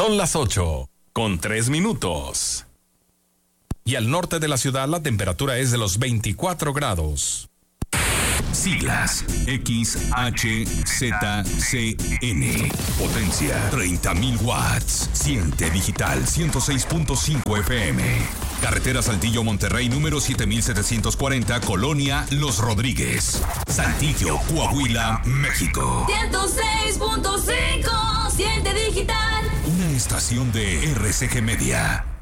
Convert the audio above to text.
Son las 8:03. Y al norte de la ciudad la temperatura es de los 24 grados. Siglas XHZCN. Potencia 30.000 watts. Siente digital 106.5 FM. Carretera Saltillo Monterrey número 7740, Colonia Los Rodríguez, Saltillo, Coahuila, México. 106.5. Siente digital. Una estación de RCG Media.